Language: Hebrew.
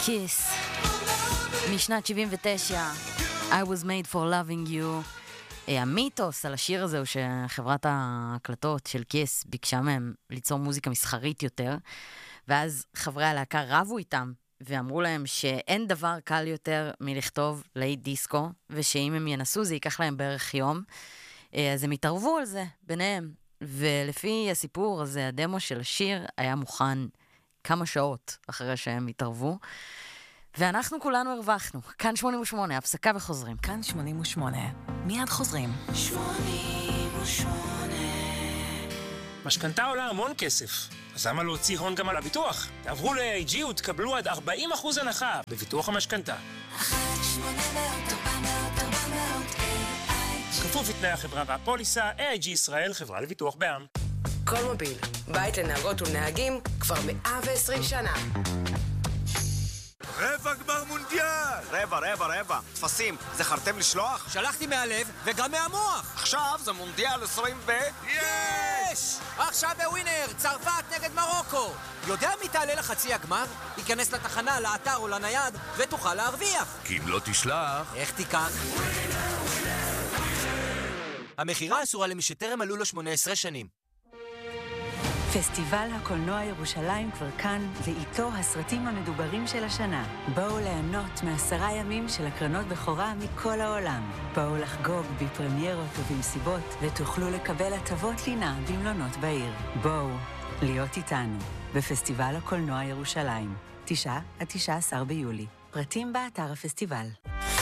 Kiss משנת 79, I was made for loving you. המיתוס על השיר הזה הוא שחברת ההקלטות של Kiss ביקשה מהם ליצור מוזיקה מסחרית יותר, ואז חברי הלהקה רבו איתם ואמרו להם שאין דבר קל יותר מלכתוב להיט דיסקו, ושאם הם ינסו זה ייקח להם בערך יום. אז הם התערבו על זה ביניהם, ולפי הסיפור הזה הדמו של השיר היה מוכן כמה שעות אחרי שהם התערבו, ואנחנו כולנו הרווחנו. כאן 88, הפסקה וחוזרים. כאן 88, מיד חוזרים. 88. משכנתה עולה המון כסף, אז למה להוציא הון גם על הביטוח? תעברו ל-AIG ותקבלו עד 40% הנחה בביטוח המשכנתה. 1-800-400-400 כפוף לתנאי החברה והפוליסה, AIG ישראל, חברה לביטוח בע"מ. כל מוביל, בית לנהגות ולנהגים, כבר 120 שנה. רבע גמר מונדיאל! רבע. תפסים, זכרתם לשלוח? שלחתי מהלב וגם מהמוח! עכשיו זה מונדיאל 20 יש! עכשיו בווינר, צרפת נגד מרוקו! יודע מי תעלה לחצי הגמר? ייכנס לתחנה, לאתר או לנייד ותוכל להרוויח! כי אם לא תשלח... איך תיקח? המחירה אסורה למי שטרם מלאו לו 18 שנים. פסטיבל הקולנוע ירושלים כבר כאן, ואיתו הסרטים המדוברים של השנה. בואו ליהנות מ10 ימים של הקרנות בכורה מכל העולם. בואו לחגוג בפרמיירות ובמסיבות, ותוכלו לקבל הטבות לינה במלונות בעיר. בואו להיות איתנו בפסטיבל הקולנוע ירושלים, 9 עד 19 ביולי. פרטים באתר הפסטיבל.